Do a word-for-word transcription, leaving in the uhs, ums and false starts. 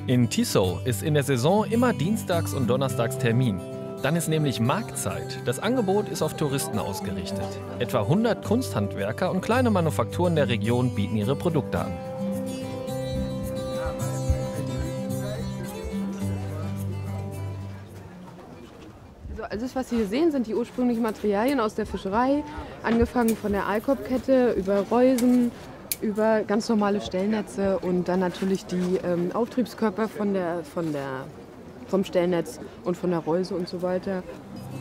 In Tissot ist in der Saison immer dienstags und donnerstags Termin. Dann ist nämlich Marktzeit. Das Angebot ist auf Touristen ausgerichtet. Etwa hundert Kunsthandwerker und kleine Manufakturen der Region bieten ihre Produkte an. Also alles, was Sie hier sehen, sind die ursprünglichen Materialien aus der Fischerei. Angefangen von der Aalkopfkette über Reusen, über ganz normale Stellnetze und dann natürlich die ähm, Auftriebskörper von der, von der, vom Stellnetz und von der Reuse und so weiter.